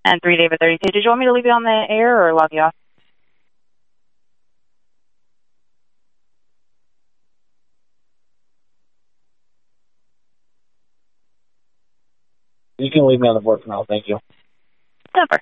And 3 David 32. Did you want me to leave you on the air or log you off? You can leave me on the board for now. Thank you. Super.